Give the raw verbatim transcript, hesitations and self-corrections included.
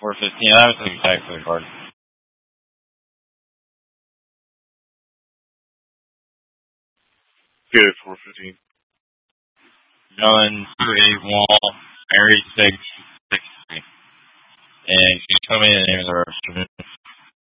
four fifteen. I was thinking tag for the card. Good, four fifteen. Going to a wall, Mary six six three. And can you tell me the name of the representative?